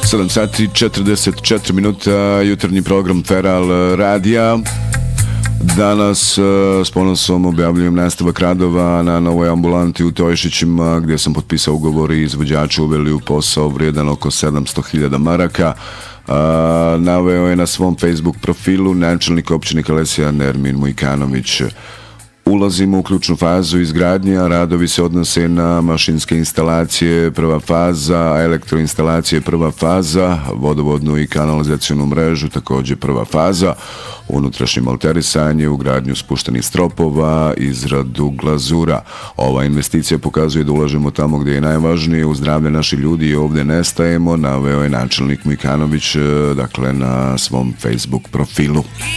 7 sati 44 minuta, jutarnji program Feral radija. Danas s ponosom objavljujem nastavak radova na novoj ambulanti u Tojšićima, gdje sam potpisao ugovor i izvođači uveli u posao vrijedan oko 700.000 maraka. Naveo je na svom Facebook profilu načelnik općine Kalesija Nermin Mujkanović. Ulazimo u ključnu fazu izgradnje, a radovi se odnose na mašinske instalacije prva faza, elektroinstalacije prva faza, vodovodnu i kanalizacijonu mrežu također prva faza, unutrašnje malterisanje, ugradnju spuštenih stropova, izradu glazura. Ova investicija pokazuje da ulažemo tamo gdje je najvažnije, u zdravlje naših ljudi i ovdje nestajemo, naveo je načelnik Mujkanović, dakle na svom Facebook profilu.